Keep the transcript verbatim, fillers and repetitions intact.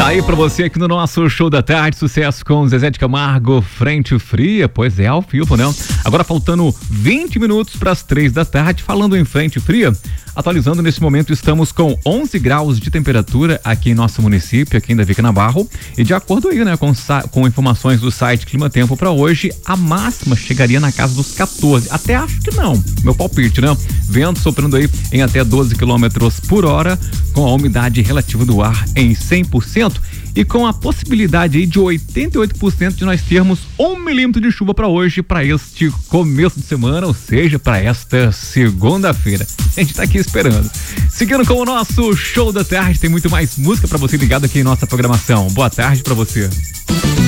Aí pra você aqui no nosso show da tarde, sucesso com Zezé de Camargo, Frente Fria, pois é, ao vivo, né? Agora faltando vinte minutos para as três da tarde, falando em Frente Fria, atualizando nesse momento, estamos com onze graus de temperatura aqui em nosso município, aqui em Davi Canabarro, e de acordo aí, né, com, com informações do site Clima Tempo para hoje, a máxima chegaria na casa dos quatorze, até acho que não, meu palpite, né? Vento soprando aí em até doze quilômetros por hora, com a umidade relativa do ar em cem por cento e com a possibilidade aí de oitenta e oito por cento de nós termos um milímetro de chuva para hoje, para este começo de semana, ou seja, para esta segunda-feira. A gente tá aqui esperando. Seguindo com o nosso show da tarde, tem muito mais música para você ligado aqui em nossa programação. Boa tarde para você.